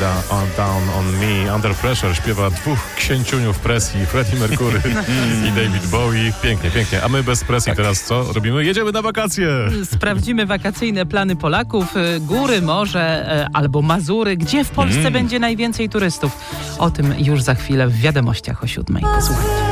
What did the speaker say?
Down on Me, Under Pressure śpiewa dwóch księciuniów presji, Freddie Mercury i David Bowie. Pięknie, pięknie. A my bez presji teraz co robimy? Jedziemy na wakacje! Sprawdzimy wakacyjne plany Polaków. Góry, morze albo Mazury. Gdzie w Polsce będzie najwięcej turystów? O tym już za chwilę w Wiadomościach o 7:00. Posłuchajcie.